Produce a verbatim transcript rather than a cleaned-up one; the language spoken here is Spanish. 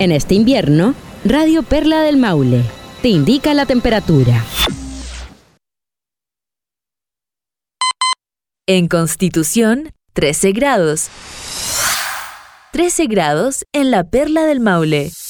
En este invierno, Radio Perla del Maule te indica la temperatura. En Constitución, trece grados. trece grados en la Perla del Maule.